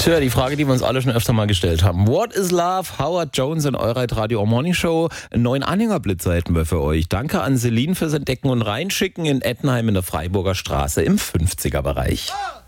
Tja, die Frage, die wir uns alle schon öfter mal gestellt haben. What is love? Howard Jones in eurer Radio Morning Show. Einen neuen Anhängerblitzer hätten wir für euch. Danke an Celine fürs Entdecken und Reinschicken in Ettenheim in der Freiburger Straße im 50er Bereich.